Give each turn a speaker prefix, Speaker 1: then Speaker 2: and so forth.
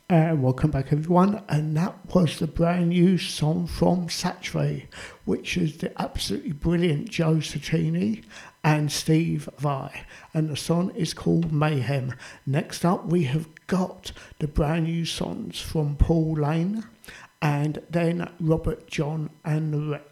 Speaker 1: Welcome back, everyone. And that was the brand new song from Satchway, which is the absolutely brilliant Joe Cecchini and Steve Vai. And the song is called Mayhem. Next up, we have got the brand new songs from Paul Lane and then Robert John and the Rex.